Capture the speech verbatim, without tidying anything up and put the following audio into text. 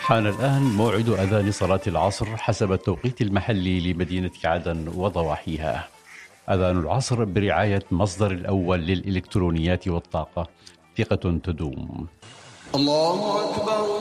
حان الآن موعد أذان صلاة العصر حسب التوقيت المحلي لمدينة عدن وضواحيها. أذان العصر برعاية مصدر الأول للإلكترونيات والطاقة، ثقة تدوم. الله أكبر